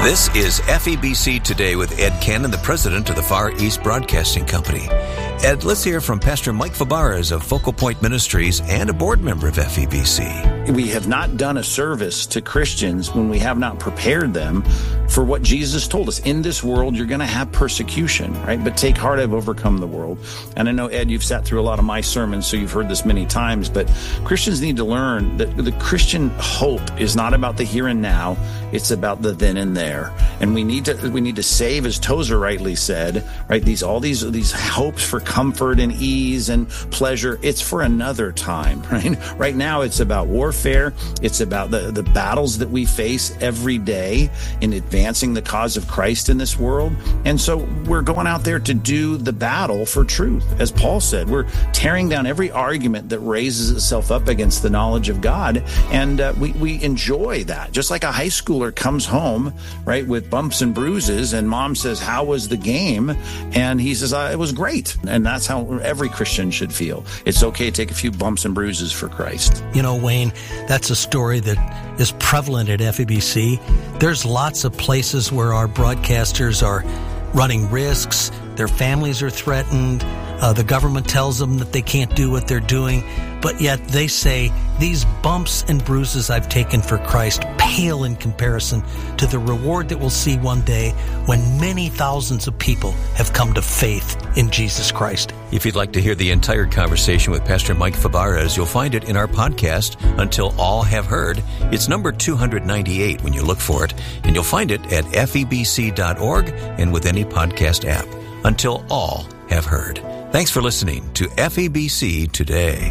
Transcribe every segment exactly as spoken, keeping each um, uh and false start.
This is F E B C Today with Ed Cannon, the president of the Far East Broadcasting Company. Ed, let's hear from Pastor Mike Fabarez of Focal Point Ministries and a board member of F E B C. We have not done a service to Christians when we have not prepared them for what Jesus told us. In this world, you're going to have persecution, right? But take heart, I've overcome the world. And I know, Ed, you've sat through a lot of my sermons, so you've heard this many times, but Christians need to learn that the Christian hope is not about the here and now. It's about the then and there. And we need to, we need to save, as Tozer rightly said, right? These, all these, these hopes for comfort and ease and pleasure. It's for another time, right? Right now, it's about warfare. It's about the, the battles that we face every day in advancing the cause of Christ in this world. And so we're going out there to do the battle for truth. As Paul said, we're tearing down every argument that raises itself up against the knowledge of God. And uh, we, we enjoy that. Just like a high schooler comes home, right, with bumps and bruises, and mom says, how was the game? And he says, uh, it was great. And that's how every Christian should feel. It's okay to take a few bumps and bruises for Christ. You know, Wayne, that's a story that is prevalent at F E B C. There's lots of places where our broadcasters are running risks. Their families are threatened. Uh, the government tells them that they can't do what they're doing. But yet they say, these bumps and bruises I've taken for Christ pale in comparison to the reward that we'll see one day when many thousands of people have come to faith in Jesus Christ. If you'd like to hear the entire conversation with Pastor Mike Fabarez, you'll find it in our podcast, Until All Have Heard. It's number two ninety-eight when you look for it, and you'll find it at F E B C dot org and with any podcast app. Until All Have Heard. Thanks for listening to F E B C Today.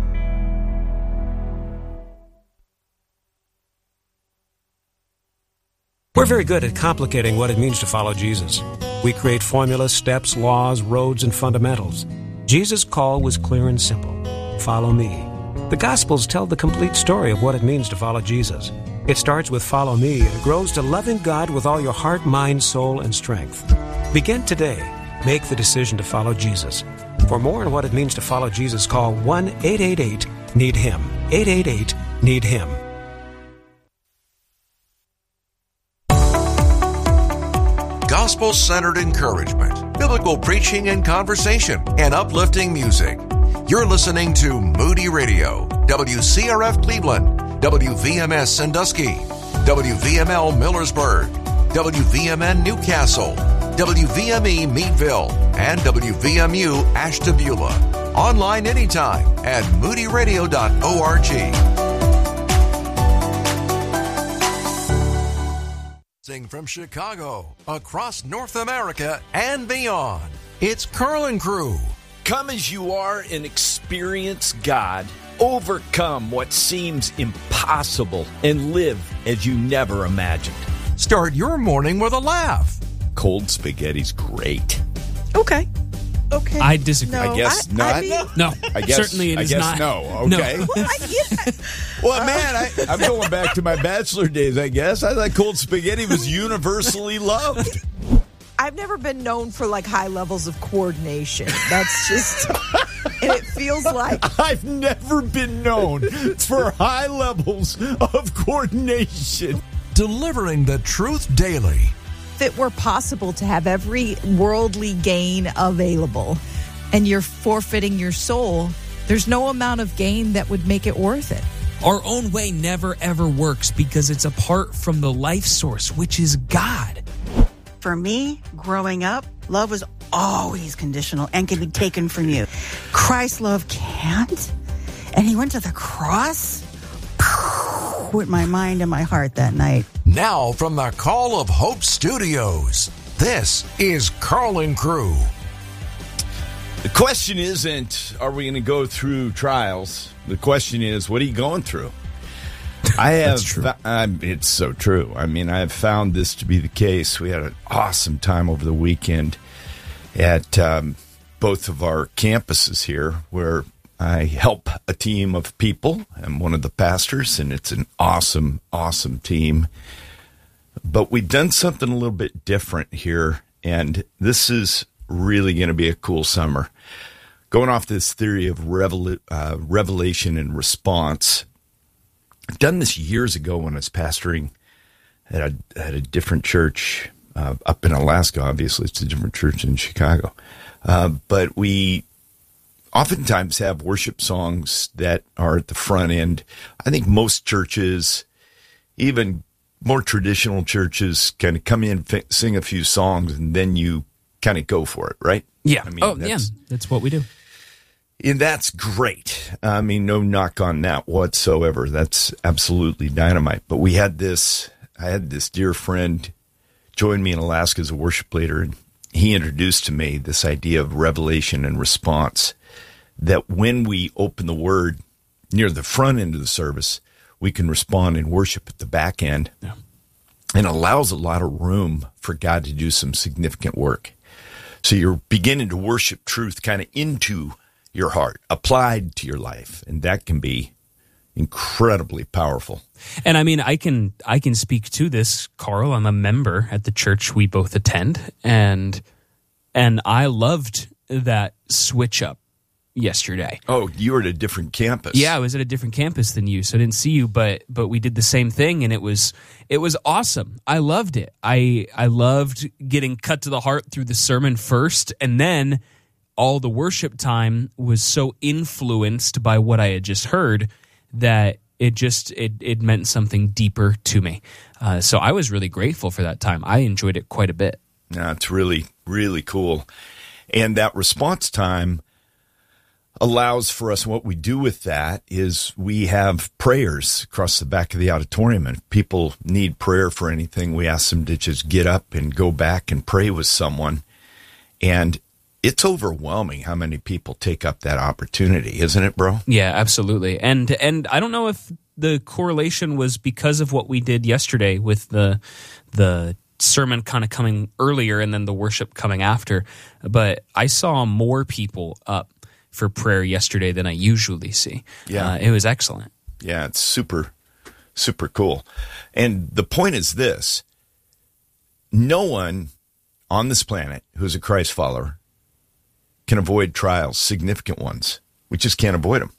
We're very good at complicating what it means to follow Jesus. We create formulas, steps, laws, roads, and fundamentals. Jesus' call was clear and simple. Follow me. The Gospels tell the complete story of what it means to follow Jesus. It starts with follow me and grows to loving God with all your heart, mind, soul, and strength. Begin today. Make the decision to follow Jesus. For more on what it means to follow Jesus, call one eight eight eight need him. eight eight eight need him. Gospel-centered encouragement, biblical preaching and conversation, and uplifting music. You're listening to Moody Radio, W C R F Cleveland, W V M S Sandusky, W V M L Millersburg, W V M N Newcastle, W V M E Meadville, and W V M U Ashtabula. Online anytime at moody radio dot org. Sing from Chicago, across North America, and beyond. It's Curl and Crew. Come as you are and experience God. Overcome what seems impossible and live as you never imagined. Start your morning with a laugh. Cold spaghetti's great. Okay. Okay. I disagree. No, I guess I, not. I mean, No, I guess, certainly it I is guess not. no. Okay. No. well, I, yeah. Well, man, I, I'm going back to my bachelor days, I guess. I thought cold spaghetti was universally loved. I've never been known for like high levels of coordination. That's just, and it feels like I've never been known for high levels of coordination. Delivering the truth daily. if it were possible to have every worldly gain available and you're forfeiting your soul, there's no amount of gain that would make it worth it. Our own way never, ever works because it's apart from the life source, which is God. For me, growing up, love was always conditional and can be taken from you. Christ's love can't. And he went to the cross with my mind and my heart that night. Now from the Call of Hope Studios, this is Curl and Crew. The question isn't, are we going to go through trials? The question is, what are you going through? I have. That's true. I, it's so true. I mean, I have found this to be the case. We had an awesome time over the weekend at um, both of our campuses here, where I help a team of people. I'm one of the pastors, and it's an awesome, awesome team. But we've done something a little bit different here, and this is really going to be a cool summer. Going off this theory of revel- uh, revelation and response, I've done this years ago when I was pastoring at a, at a different church uh, up in Alaska. Obviously, it's a different church in Chicago. Uh, but we oftentimes have worship songs that are at the front end. I think most churches, even more traditional churches, kind of come in, f- sing a few songs, and then you kind of go for it, right? Yeah. I mean, oh, that's, yeah. That's what we do. And that's great. I mean, no knock on that whatsoever. That's absolutely dynamite. But we had this, I had this dear friend join me in Alaska as a worship leader, and he introduced to me this idea of revelation and response, that when we open the Word near the front end of the service, we can respond in worship at the back end. Yeah. And allows a lot of room for God to do some significant work. So you're beginning to worship truth kind of into your heart, applied to your life, and that can be incredibly powerful. And I mean, I can I can speak to this, Carl. I'm a member at the church we both attend, and and I loved that switch up yesterday. Oh, you were at a different campus. Yeah, I was at a different campus than you, so I didn't see you, but but we did the same thing, and it was it was awesome. I loved it. I I loved getting cut to the heart through the sermon first, and then all the worship time was so influenced by what I had just heard that it just it it meant something deeper to me. Uh, so I was really grateful for that time. I enjoyed it quite a bit. Yeah, it's really really cool, and that response time allows for us, what we do with that is we have prayers across the back of the auditorium, and if people need prayer for anything, we ask them to just get up and go back and pray with someone. And it's overwhelming how many people take up that opportunity, isn't it, bro? Yeah, absolutely. And and I don't know if the correlation was because of what we did yesterday with the the sermon kind of coming earlier and then the worship coming after, but I saw more people up for prayer yesterday than I usually see. Yeah. Uh, it was excellent. Yeah, it's super, super cool. And the point is this: no one on this planet who's a Christ follower can avoid trials, significant ones. We just can't avoid them.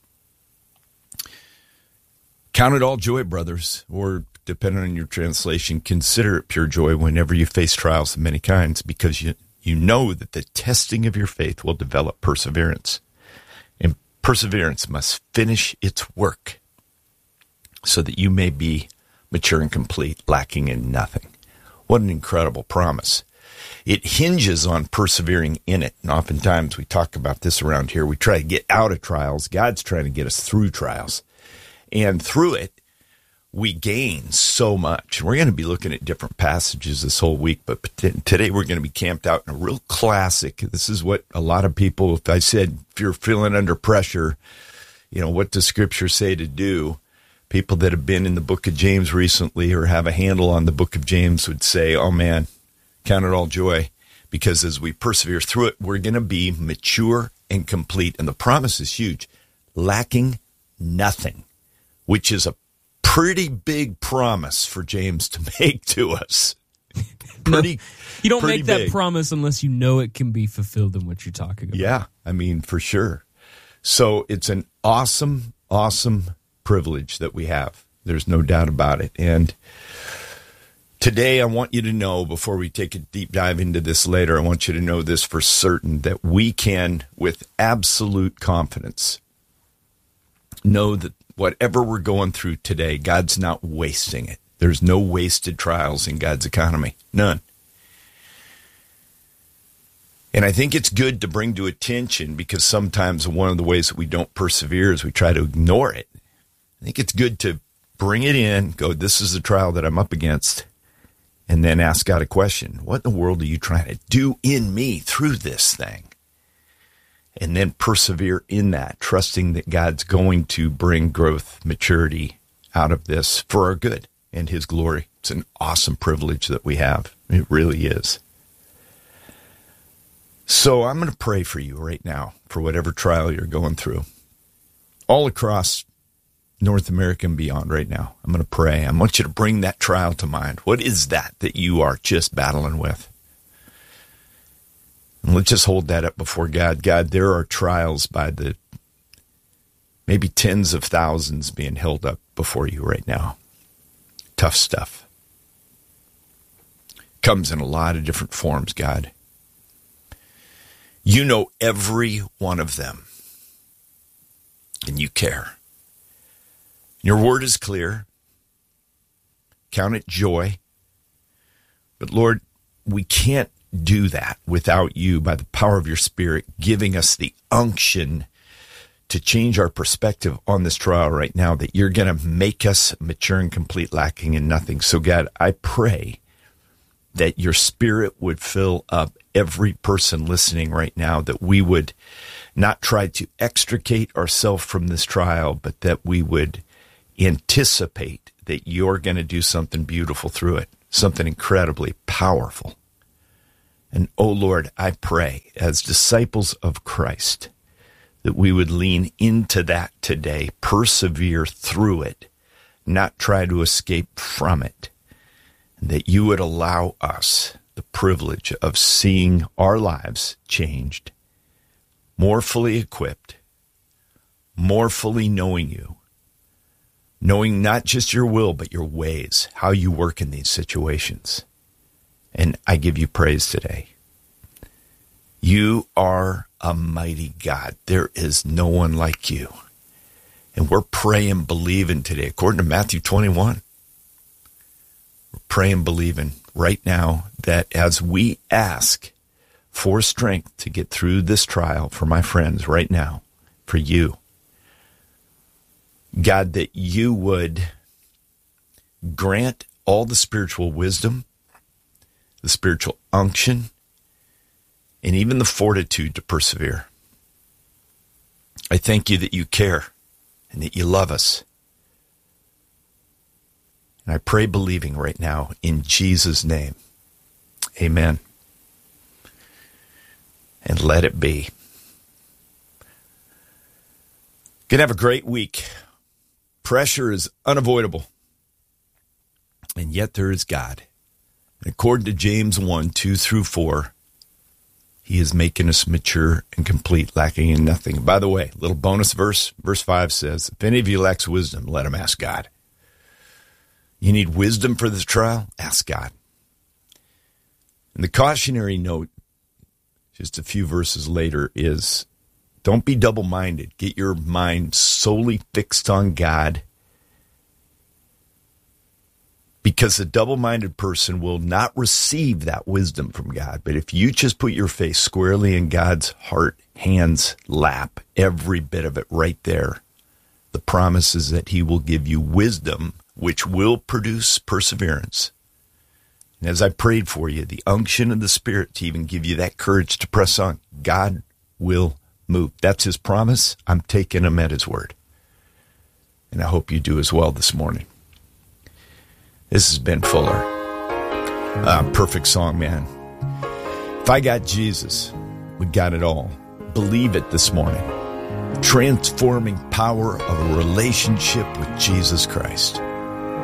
Count it all joy, brothers, or depending on your translation, consider it pure joy whenever you face trials of many kinds, because you, you know that the testing of your faith will develop perseverance. And perseverance must finish its work so that you may be mature and complete, lacking in nothing. What an incredible promise. It hinges on persevering in it. And oftentimes we talk about this around here. We try to get out of trials. God's trying to get us through trials. And through it, we gain so much. We're going to be looking at different passages this whole week, but today we're going to be camped out in a real classic. This is what a lot of people, if I said, if you're feeling under pressure, you know, what does Scripture say to do? People that have been in the book of James recently or have a handle on the book of James would say, oh man, count it all joy, because as we persevere through it, we're going to be mature and complete. And the promise is huge, lacking nothing, which is a pretty big promise for James to make to us. Pretty, no, you don't pretty make that big. promise unless you know it can be fulfilled in what you're talking about. Yeah, I mean, for sure. So it's an awesome, awesome privilege that we have. There's no doubt about it. And today I want you to know, before we take a deep dive into this later, I want you to know this for certain, that we can, with absolute confidence, know that whatever we're going through today, God's not wasting it. There's no wasted trials in God's economy. None. And I think it's good to bring to attention, because sometimes one of the ways that we don't persevere is we try to ignore it. I think it's good to bring it in, go, this is the trial that I'm up against, and then ask God a question. What in the world are you trying to do in me through this thing? And then persevere in that, trusting that God's going to bring growth, maturity out of this for our good and His glory. It's an awesome privilege that we have. It really is. So I'm going to pray for you right now for whatever trial you're going through. All across North America and beyond right now, I'm going to pray. I want you to bring that trial to mind. What is that that you are just battling with? And let's just hold that up before God. God, there are trials by the maybe tens of thousands being held up before you right now. Tough stuff. comes in a lot of different forms, God. You know every one of them, and you care. Your word is clear. Count it joy. But Lord, we can't do that without you, by the power of your Spirit, giving us the unction to change our perspective on this trial right now, that you're going to make us mature and complete, lacking in nothing. So God, I pray that your Spirit would fill up every person listening right now, that we would not try to extricate ourselves from this trial, but that we would anticipate that you're going to do something beautiful through it, something incredibly powerful. And oh Lord, I pray as disciples of Christ that we would lean into that today, persevere through it, not try to escape from it, and that you would allow us the privilege of seeing our lives changed, more fully equipped, more fully knowing you, knowing not just your will, but your ways, how you work in these situations. And I give you praise today. You are a mighty God. There is no one like you. And we're praying, believing today, according to Matthew twenty-one. We're praying, believing right now that as we ask for strength to get through this trial for my friends right now, for you, God, that you would grant all the spiritual wisdom, the spiritual unction, and even the fortitude to persevere. I thank you that you care and that you love us. And I pray believing right now in Jesus' name. Amen. And let it be. Gonna have a great week. Pressure is unavoidable. And yet there is God. And according to James one, two through four, he is making us mature and complete, lacking in nothing. By the way, little bonus verse, verse five says, if any of you lacks wisdom, let him ask God. You need wisdom for this trial? Ask God. And the cautionary note, just a few verses later, is don't be double-minded. Get your mind solely fixed on God, because a double-minded person will not receive that wisdom from God. But if you just put your face squarely in God's heart, hands, lap, every bit of it right there, the promise is that he will give you wisdom, which will produce perseverance. And as I prayed for you, the unction of the Spirit to even give you that courage to press on, God will move. That's his promise. I'm taking him at his word. And I hope you do as well this morning. This has been Fuller. Uh, perfect song, man. If I got Jesus, we got it all. Believe it this morning. Transforming power of a relationship with Jesus Christ.